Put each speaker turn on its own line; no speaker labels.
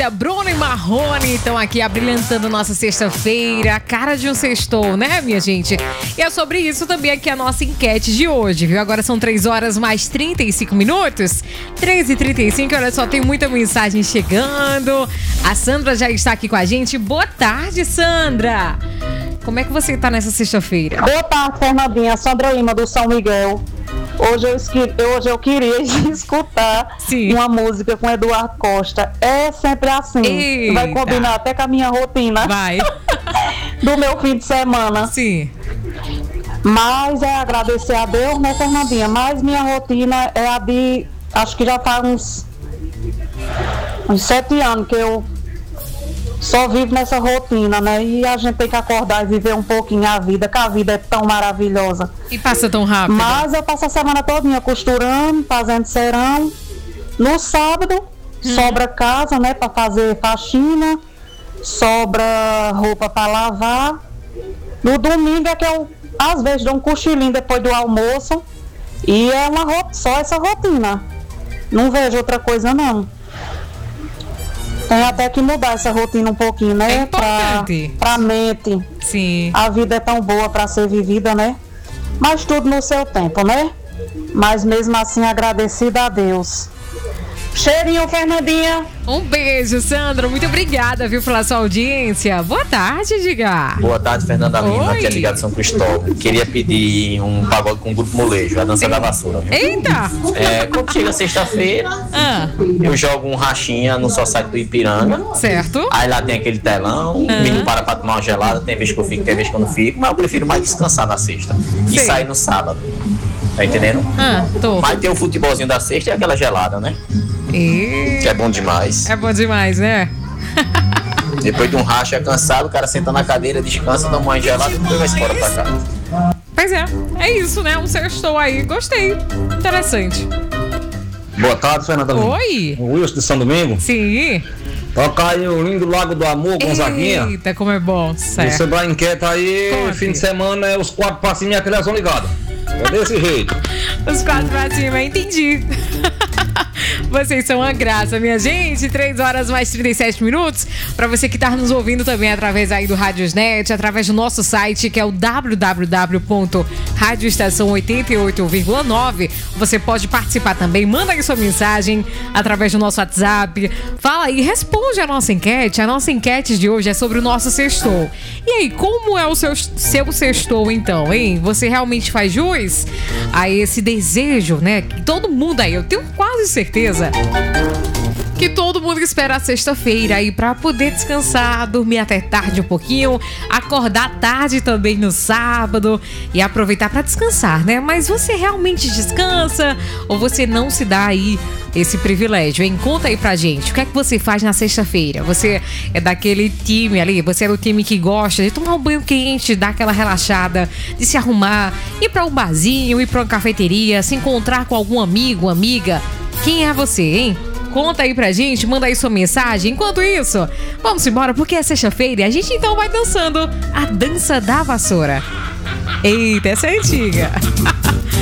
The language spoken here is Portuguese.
Márcia, Bruno e Marrone estão aqui abrilhantando nossa sexta-feira, a cara de um sextou, né, minha gente? E é sobre isso também aqui a nossa enquete de hoje, viu? Agora são 3 horas mais 35 minutos, 13h35, olha só, tem muita mensagem chegando. A Sandra já está aqui com a gente. Boa tarde, Sandra! Como é que você tá nessa sexta-feira?
Boa tarde, Fernandinha. Sandra Lima, do São Miguel. Hoje eu queria escutar uma música com Eduardo Costa. É sempre assim.
Eita.
Vai combinar até com a minha rotina.
Vai.
Do meu fim de semana.
Sim.
Mas é agradecer a Deus, né, Fernandinha? Mas minha rotina é a de... Acho que já faz uns 7 anos que eu só vivo nessa rotina, né? E a gente tem que acordar e viver um pouquinho a vida, que a vida é tão maravilhosa.
E passa tão rápido.
Mas eu passo a semana todinha costurando, fazendo cerão. No sábado, sobra casa, né? Pra fazer faxina. Sobra roupa pra lavar. No domingo é que eu, às vezes, dou um cochilinho depois do almoço. E é só essa rotina. Não vejo outra coisa, não. Tem até que mudar essa rotina um pouquinho, né?
É importante.
Pra mente.
Sim.
A vida é tão boa pra ser vivida, né? Mas tudo no seu tempo, né? Mas mesmo assim, agradecida a Deus. Cheirinho, Fernandinha.
Um beijo, Sandra. Muito obrigada, viu, pela sua audiência. Boa tarde, Diga.
Boa tarde, Fernanda Lima,
Oi.
aqui é ligado São Cristóvão. Queria pedir um pagode com o Grupo Molejo, a dança da vassoura. Viu?
Eita!
Quando chega sexta-feira, eu jogo um rachinha no Society do Ipiranga.
Certo.
Aí lá tem aquele telão, o menino para pra tomar uma gelada, tem vez que eu fico, tem vez que eu não fico, mas eu prefiro mais descansar na sexta. E
Sim.
sair no sábado. Tá entendendo?
Tô.
Mas tem o futebolzinho da sexta e aquela gelada, né? Que é bom demais.
É bom demais, né?
Depois de um racha cansado, o cara senta na cadeira, descansa, toma uma gelada e depois vai embora pra casa.
Pois é isso, né? Um sextou aí. Gostei. Interessante.
Boa tarde, Fernanda Lima.
Oi.
O Wilson de São Domingo.
Sim.
Toca aí o lindo Lago do Amor, Gonzaguinha.
Eita, como é bom. Certo.
Você vai inquieto aí,
Conte.
fim de semana é os 4 pra cima e a criação ligada. É desse jeito.
Os 4 pra cima, entendi. Vocês são uma graça, minha gente. 3 horas mais 37 minutos. Pra você que tá nos ouvindo também através aí do Radiosnet, através do nosso site, que é o www.radioestação88,9. Você pode participar também. Manda aí sua mensagem através do nosso WhatsApp. Fala aí, responde a nossa enquete. A nossa enquete de hoje é sobre o nosso sextou. E aí, como é o seu sextou, então, hein? Você realmente faz jus a esse desejo, né? Que todo mundo aí, eu tenho quase certeza que todo mundo espera a sexta-feira aí pra poder descansar, dormir até tarde um pouquinho, acordar tarde também no sábado e aproveitar pra descansar, né? Mas você realmente descansa ou você não se dá aí esse privilégio, hein? Conta aí pra gente, o que é que você faz na sexta-feira? Você é daquele time ali, você é do time que gosta de tomar um banho quente, dar aquela relaxada, de se arrumar, ir pra um barzinho, ir pra uma cafeteria, se encontrar com algum amigo, amiga? Quem é você, hein? Conta aí pra gente, manda aí sua mensagem. Enquanto isso, vamos embora porque é sexta-feira e a gente então vai dançando a dança da vassoura. Eita, essa é antiga.